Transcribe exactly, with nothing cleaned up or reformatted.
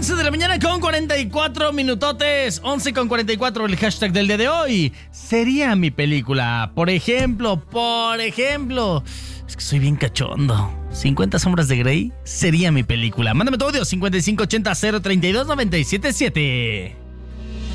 once de la mañana con cuarenta y cuatro minutotes. once con cuarenta y cuatro el hashtag del día de hoy. Sería mi película. Por ejemplo, por ejemplo. Es que soy bien cachondo. cincuenta sombras de Grey sería mi película. Mándame tu audio cincuenta y cinco ochenta cero treinta y dos noventa y siete siete.